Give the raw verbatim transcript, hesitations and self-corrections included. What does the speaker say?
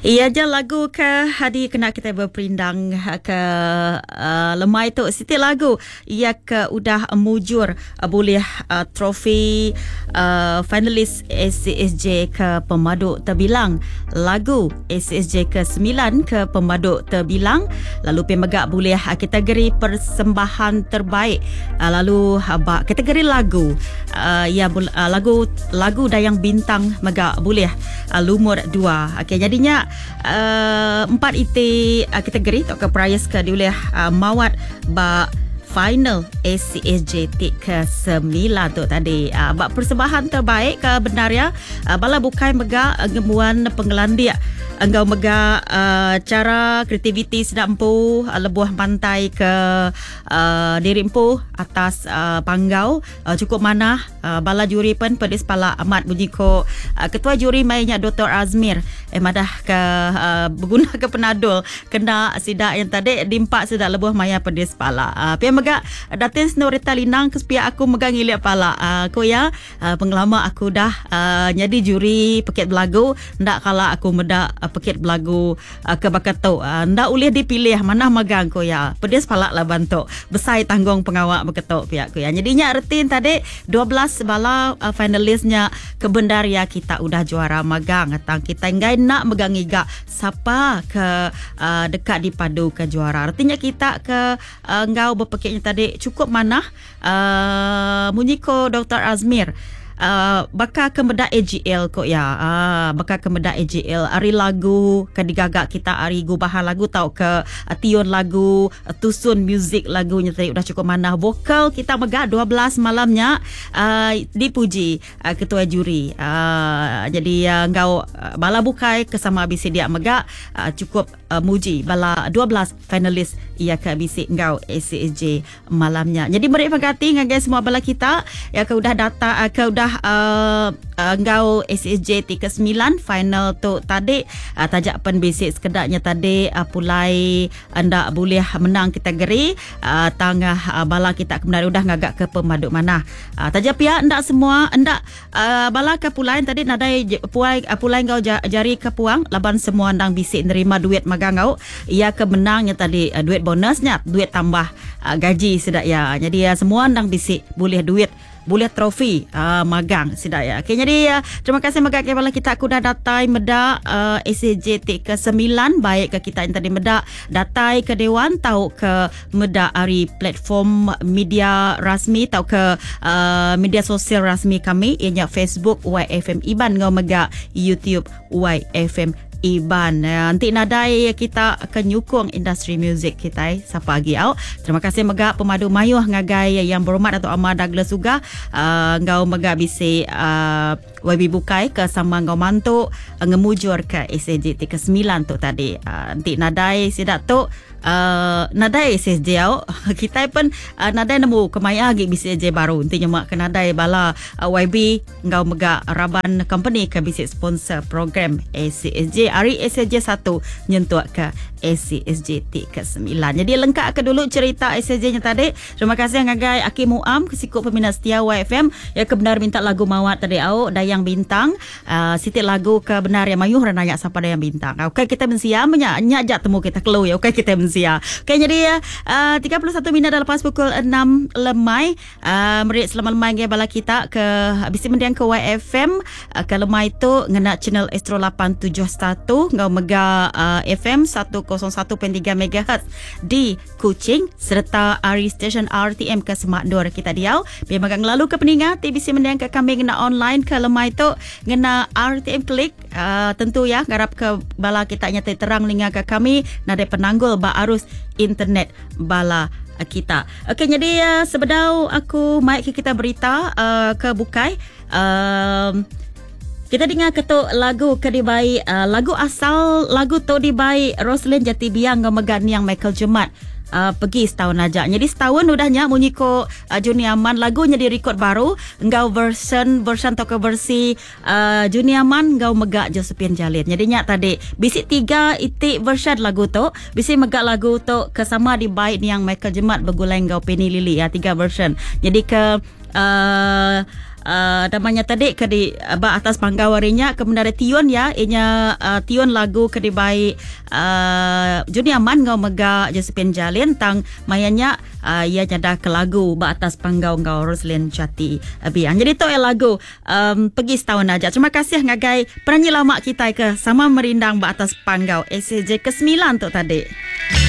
Ia je lagu ke hadi kena kita berperindang ke uh, lemai tu siti lagu ia ke udah mujur uh, boleh uh, trofi uh, finalis S C S J ke pemadu terbilang, lagu S C S J ke sembilan ke pemadu terbilang, lalu pemegak boleh uh, kategori persembahan terbaik, uh, lalu uh, kategori lagu uh, ya uh, lagu lagu dayang bintang megak boleh uh, lumur dua. Okey, jadinya uh, empat iti uh, kategori atau ke prize ke diulih uh, mawat ba final S C S J T ke sembilan tu tadi. Uh, bak persembahan terbaik ke benar ya. Uh, bala bukai mega uh, gemuan penggelandia. Engkau mega uh, cara kreativiti sedap empu uh, lebuh pantai ke uh, diri empu atas uh, panggau uh, cukup mana uh, bala juri pun pedis pala amat bujiko uh, ketua juri mainnya Doktor Azmir eh madah ke uh, berguna ke penadul kena sidak yang tadi dimpak sidak lebuh maya pedis pala uh, pia mega datin Norita Linang kespia aku mega ngiliak pala uh, aku ya uh, pengelama aku dah uh, jadi juri peket belagu ndak kala aku meda uh, peket belagu uh, ke bakato uh, ndak ulih dipilih mana magang ko ya pedis pala lah bantu besai tanggung pengawak bakato pihak ko ya jadinya retin tadi dua belas bala uh, finalisnya ke bendaria kita udah juara magang tang kita ngai nak megang iga siapa ke uh, dekat di padu ke juara artinya kita ke uh, ngau berpekitnya tadi cukup mana uh, munyiko Doktor Azmir Uh, bakal kemedak A G L kok ya uh, bakal kemedak A G L ari lagu kedigagak kita ari gubahan lagu tau ke uh, tion lagu uh, tusun muzik lagunya tadi udah cukup mana vokal kita megah dua belas malamnya uh, dipuji uh, ketua juri uh, jadi uh, ngau uh, bala bukai kesama B C dia megah uh, cukup uh, muji bala dua belas finalis ia ke B C ngau S C S J malamnya jadi mereka mengati ngagai semua bala kita ya ke udah data uh, ke udah Uh, uh, ngau S C S J T ke sembilan final tu tadi uh, tajak pen basic sekedarnya tadi uh, pulai anda boleh menang kategori uh, tangah uh, bala kita kemudian udah ngagak ke pemaduk mana uh, tajak pihak ndak semua ndak uh, bala ke pulai tadi nadai puai uh, pulai ngau jari ke puang laban semua ndang basic nerima duit magang ngau ia ke menangnya tadi uh, duit bonusnya duit tambah uh, gaji sedak ya jadi uh, semua ndang basic boleh duit boleh trofi uh, magang sidak ya. Okay, jadi uh, terima kasih megak kepala kita aku dah datai medak uh, S C S J T ke sembilan baik ke kita yang tadi medak datai ke dewan tau ke medak ari platform media rasmi tau ke uh, media sosial rasmi kami ianya Facebook Y F M Iban ngau megak YouTube Y F M Iban. Nanti nadai kita akan nyukung industri muzik kita eh, siapa lagi au. Terima kasih megak pemadu mayuh ngagai yang berhormat atau Amar Douglas juga uh, ngau megak bisi uh, Y B bukai ke sama ngau mantuk uh, ngemujur ke S C S J T ke sembilan tu tadi. Uh, nanti nadai sidak tu Uh, nadai S C S J au kita pun uh, nadai nemu kemaya lagi B C S J baru intinya mak ke nadai bala uh, Y B ngau megak raban company ke bisik sponsor program S C S J hari S C S J satu nyentuh ke S C S J T ke sembilan. Jadi lengkap ke dulu cerita S C S J nya tadi. Terima kasih ngagai Aki Muam kesikut peminat setia Y F M ya kebenar minta lagu mawat tadi au dayang bintang uh, siti lagu kebenar yang mayuh renanya siapa dayang bintang. Okey kita mensia menyak nyak temu kita keluar ya. Okey kita mensia. Okay, jadi uh, tiga puluh satu minit dah lepas pukul enam lemai uh, merit selama lemai ke bala kita ke habis mendiang ke Y F M uh, ke lemai tu ngena channel Astro lapan tujuh satu ngau mega uh, F M seratus satu perpuluhan tiga megahertz di Kuching serta ari stesen R T M ke Semak Dor kita diau memang ngelalu ke peningat T B C mendiang ke kami ngena online ke lemai tu ngena R T M klik uh, tentu ya garap ke bala kita nyata terang linga ke kami nada penanggul ba arus internet bala kita. Okey, jadi uh, sebedau aku mic kita berita uh, ke bukai uh, kita dengar ketuk lagu ke dibai uh, lagu asal lagu tu dibai Roslyn Jatibiang ngemegan yang Michael Jemat Uh, pergi setahun aja. Jadi setahun udahnya munyiko uh, Juniaman lagunya direkod baru engkau version version atau ke versi uh, Juniaman engkau megak Josephine Jalil. Jadi nyak tadi bisi tiga itik version lagu tu bisi megak lagu tu kesama di baik yang Michael Jemat bergulai engkau Penny Lily ya tiga version. Jadi ke uh, uh, namanya tadi kedi ba atas panggawarinya kemenara tion ya inya uh, tion lagu kedi baik uh, Juni Aman ngau mega Josephine Jalin tang mayanya uh, ia nyada ke lagu ba atas panggau ngau Roslyn Jati Abian. Jadi tu lagu um, pergi setahun aja. Terima kasih ngagai penyanyi lama kita ke sama merindang ba atas panggau S C J ke sembilan tu tadi.